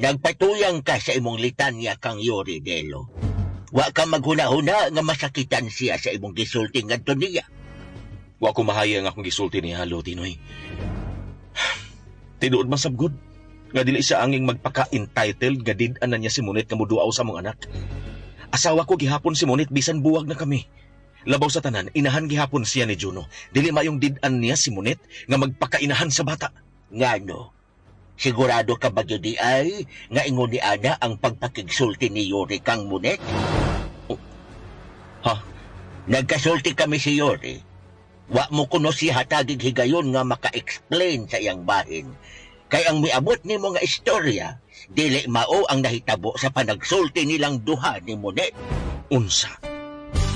Nagpatuyang ka sa imong litanya kang Yuri Delo. Wa ka maghuna-huna nga masakitan siya sa imong gisulti ngadto niya. Wa ko mahaya nga akong gisulti ni Halo, Tinoy. Tinuod man sabgod nga dili siya anging magpaka-entitled nga did-an na niya si Monet nga muduaw sa mong anak. Asawa ko gihapon si Monet bisan buwag na kami. Labaw sa tanan, inahan gihapon siya ni Juno. Dili mayong did-an niya si Monet nga magpaka-inahan sa bata. Ngano? Sigurado ka ba yun di ay nga ingon ni Ana ang pagpakigsulti ni Yuri kang Monet? Ha? Nagkasulti kami si Yuri. Wa mo kuno siya hatagig higayon nga maka-explain sa iyang bahin. Kay ang miabot ni mo nga istorya, dili mao ang nahitabo sa panagsulti nilang duha ni Monet. Unsa?